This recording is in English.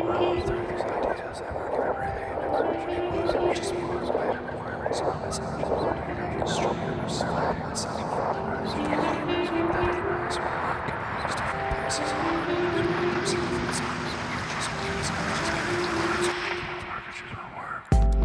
Well, through these ideas, I've already been really into it was just me was later before I already saw myself.